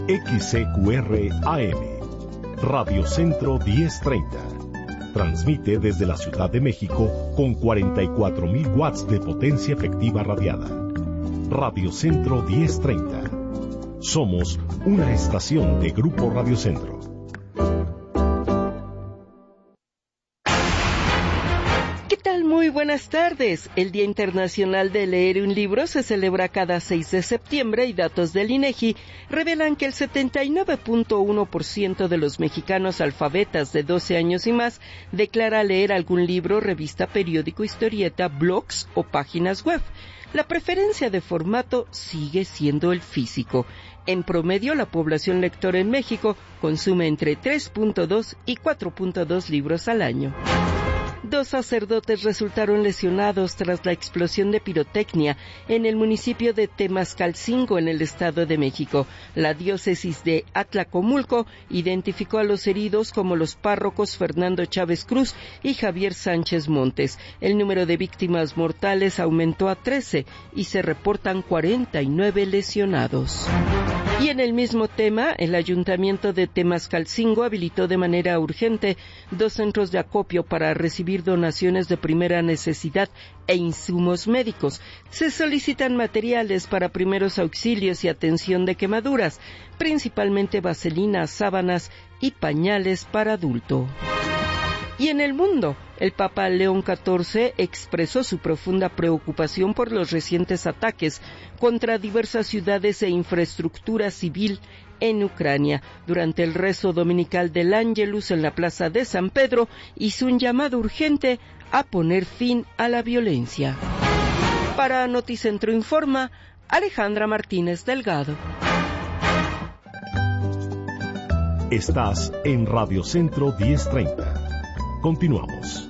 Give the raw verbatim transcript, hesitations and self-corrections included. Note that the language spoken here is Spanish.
X C Q R A M, Radio Centro diez treinta. Transmite desde la Ciudad de México con cuarenta y cuatro mil watts de potencia efectiva radiada. Radio Centro diez treinta. Somos una estación de Grupo Radio Centro. Muy buenas tardes. El Día Internacional de Leer un Libro se celebra cada seis de septiembre y datos del INEGI revelan que el setenta y nueve punto uno por ciento de los mexicanos alfabetas de doce años y más declara leer algún libro, revista, periódico, historieta, blogs o páginas web. La preferencia de formato sigue siendo el físico. En promedio, la población lectora en México consume entre tres punto dos y cuatro punto dos libros al año. Dos sacerdotes resultaron lesionados tras la explosión de pirotecnia en el municipio de Temascalcingo, en el Estado de México. La diócesis de Atlacomulco identificó a los heridos como los párrocos Fernando Chávez Cruz y Javier Sánchez Montes. El número de víctimas mortales aumentó a trece y se reportan cuarenta y nueve lesionados. Y en el mismo tema, el Ayuntamiento de Temascalcingo habilitó de manera urgente dos centros de acopio para recibir donaciones de primera necesidad e insumos médicos. Se solicitan materiales para primeros auxilios y atención de quemaduras, principalmente vaselinas, sábanas y pañales para adulto. Y en el mundo, el Papa León catorce expresó su profunda preocupación por los recientes ataques contra diversas ciudades e infraestructura civil en Ucrania. Durante el rezo dominical del Ángelus en la Plaza de San Pedro, hizo un llamado urgente a poner fin a la violencia. Para Noticentro Informa, Alejandra Martínez Delgado. Estás en Radio Centro diez treinta. Continuamos.